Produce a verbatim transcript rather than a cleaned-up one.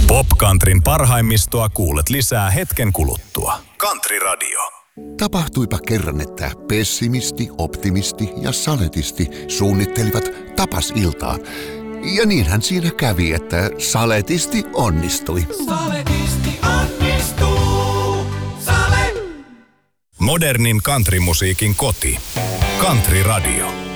Pop-countryn parhaimmistoa kuulet lisää hetken kuluttua. Country Radio. Tapahtuipa kerran, että pessimisti, optimisti ja saletisti suunnittelivat tapasiltaa. Ja niinhän siinä kävi, että saletisti onnistui. Saletisti onnistuu. Sale. Modernin countrymusiikin koti. Country Radio.